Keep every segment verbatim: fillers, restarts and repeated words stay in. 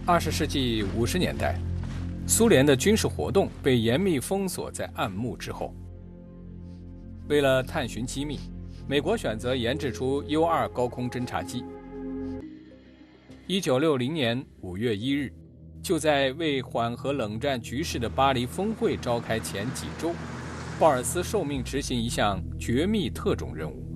二十世纪五十年代，苏联的军事活动被严密封锁在暗幕之后。为了探寻机密，美国选择研制出 U 二 高空侦察机。一九六零年五月一日，就在为缓和冷战局势的巴黎峰会召开前几周，鲍尔斯受命执行一项绝密特种任务。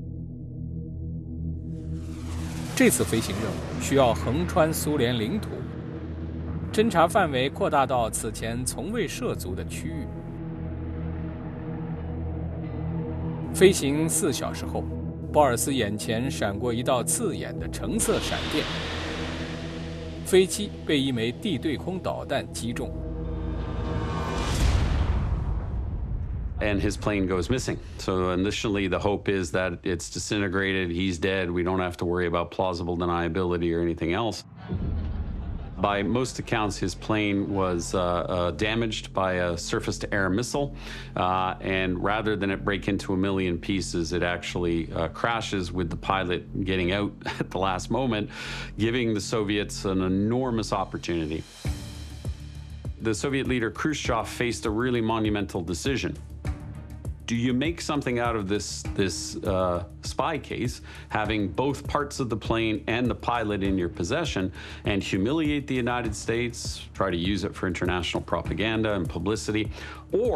这次飞行任务需要横穿苏联领土，侦察范围扩大到此前从未涉足的区域。飞行四小时后，鲍尔斯眼前闪过一道刺眼的橙色闪电，飞机被一枚地对空导弹击中。 And his plane goes missing. So initially the hope is that it's disintegrated, he's dead, we don't have to worry about plausible deniability or anything else. By most accounts, his plane was uh, uh, damaged by a surface-to-air missile, uh, and rather than it break into a million pieces, it actually uh, crashes with the pilot getting out at the last moment, giving the Soviets an enormous opportunity. The Soviet leader Khrushchev faced a really monumental decision. Do you make something out of this, this uh, spy case, having both parts of the plane and the pilot in your possession, and humiliate the United States, try to use it for international propaganda and publicity, or